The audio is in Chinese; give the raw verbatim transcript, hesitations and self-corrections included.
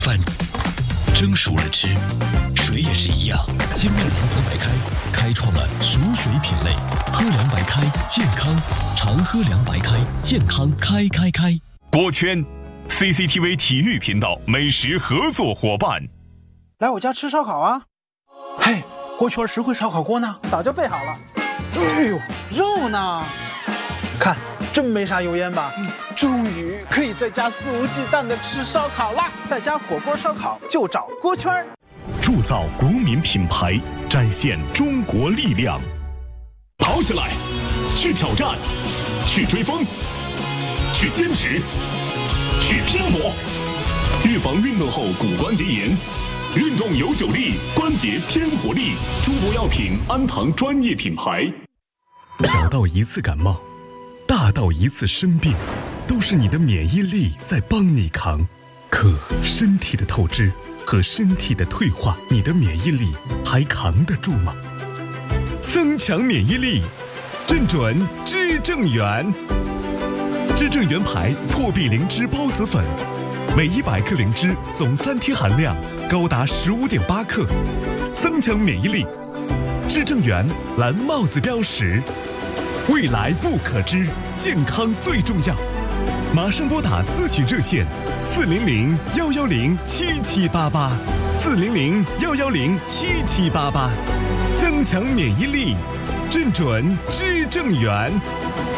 饭蒸熟了吃，水也是一样。煎面凉白开开创了熟水品类，喝凉白开健康，常喝凉白开健康开开开。 锅圈 C C T V 体育频道美食合作伙伴， 来我家吃烧烤啊！嘿，锅圈石灰烧烤锅呢？早就备好了。哎呦，肉呢？看，真没啥油烟吧？终于可以在家肆无忌惮的吃烧烤啦！在家火锅烧烤就找锅圈。 铸造国民品牌，展现中国力量。跑起来，去挑战，去追风，去坚持，去拼搏，预防运动后骨关节炎。运动有九力，关节添活力。中国药品安堂专业品牌。 小到一次感冒，大到一次生病，都是你的免疫力在帮你扛。可身体的透支和身体的退化，你的免疫力还扛得住吗？增强免疫力，正准知正元。知正元牌破壁灵芝孢子粉，每一百克灵芝总三天含量高达十五点八克，增强免疫力。知正元蓝帽子标识，未来不可知，健康最重要。马上拨打咨询热线四零零幺幺零七七八八，四零零幺幺零七七八八，增强免疫力，正准知正元。